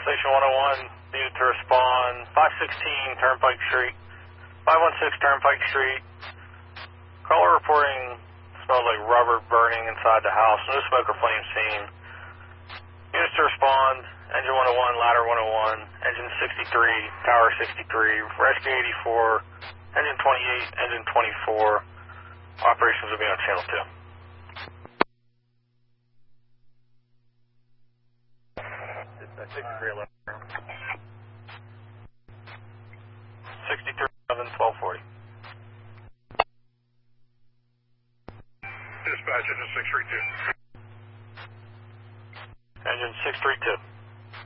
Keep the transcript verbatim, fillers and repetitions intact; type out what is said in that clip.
Station one oh one, needed to respond, five sixteen Turnpike Street, five one six Turnpike Street. Caller reporting smelled like rubber burning inside the house, no smoke or flame seen. Units to respond, engine one oh one, ladder one oh one, engine sixty-three, tower sixty-three, rescue eighty-four, engine twenty-eight, engine twenty-four. Operations will be on channel two. sixty-three eleven. sixty-three eleven, twelve forty. Dispatch, engine six three two. Engine six three two.